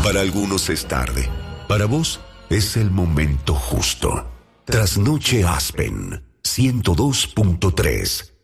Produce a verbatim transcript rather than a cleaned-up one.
Para algunos es tarde. Para vos es el momento justo. Trasnoche Aspen ciento dos punto tres.